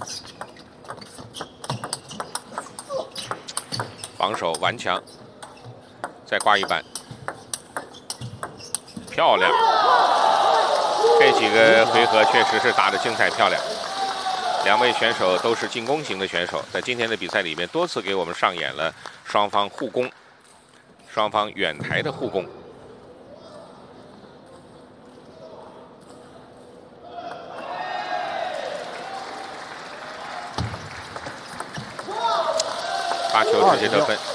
防守顽强，再挂一板，漂亮！这几个回合确实是打得精彩漂亮。两位选手都是进攻型的选手，在今天的比赛里面多次给我们上演了双方互攻、双方远台的互攻。发球直接得分。